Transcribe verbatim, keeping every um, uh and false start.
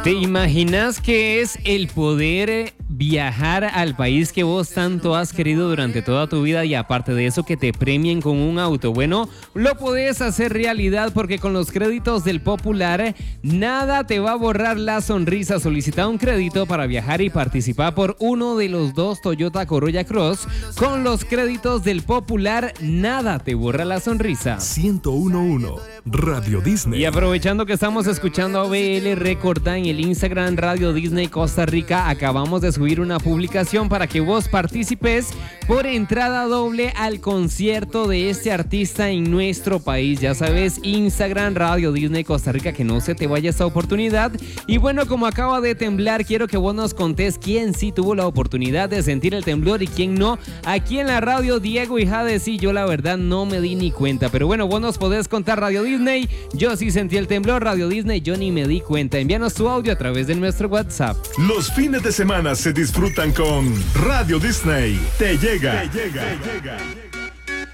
¿Te imaginas qué es el poder viajar al país que vos tanto has querido durante toda tu vida y aparte de eso que te premien con un auto? Bueno, lo podés hacer realidad porque con los créditos del Popular nada te va a borrar la sonrisa. Solicita un crédito para viajar y participa por uno de los dos Toyota Corolla Cross. Con los créditos del Popular nada te borra la sonrisa. ciento uno punto uno Radio Disney. Y aprovechando que estamos escuchando a B L, recorda en el Instagram Radio Disney Costa Rica, acabamos de subir una publicación para que vos participes por entrada doble al concierto de este artista en nuestro país. Ya sabes, Instagram Radio Disney Costa Rica, que no se te vaya esta oportunidad. Y bueno, como acaba de temblar, quiero que vos nos contés quién sí tuvo la oportunidad de sentir el temblor y quién no. Aquí en la radio, Diego y Jade, sí, yo la verdad no me di ni cuenta. Pero bueno, vos nos podés contar, Radio Disney, yo sí sentí el temblor. Radio Disney, yo ni me di cuenta. Envíanos tu audio a través de nuestro WhatsApp. Los fines de semana se disfrutan con Radio Disney. Te llega. Te llega. Te llega.